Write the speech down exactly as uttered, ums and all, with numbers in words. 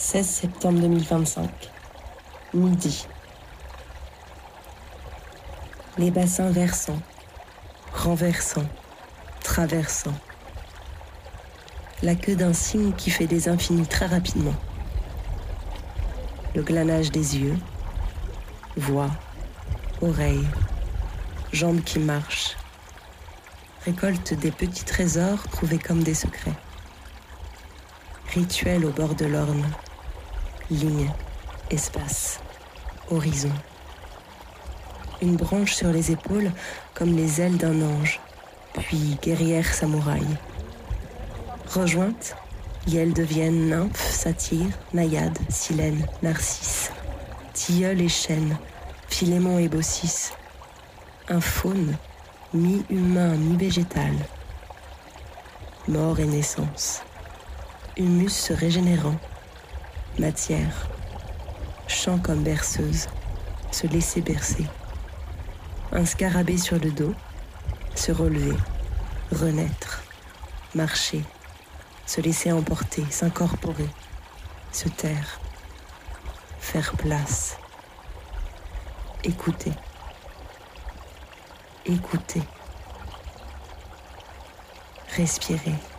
seize septembre deux mille vingt-cinq, midi. Les bassins versants, renversants, traversants. La queue d'un cygne qui fait des infinis très rapidement. Le glanage des yeux, voix, oreilles, jambes qui marchent, récolte des petits trésors trouvés comme des secrets. Rituel au bord de l'orne, ligne, espace, horizon. Une branche sur les épaules comme les ailes d'un ange, puis guerrière samouraï. Rejointes, et elles deviennent nymphes, satyres, naïades, silènes, narcisses, tilleuls et chênes, philémon et baucis. Un faune, mi-humain, mi-végétal. Mort et naissance. Humus se régénérant. Matière. Chant comme berceuse. Se laisser bercer. Un scarabée sur le dos. Se relever. Renaître. Marcher. Se laisser emporter. S'incorporer. Se taire. Faire place. Écouter. Écouter. Respirer.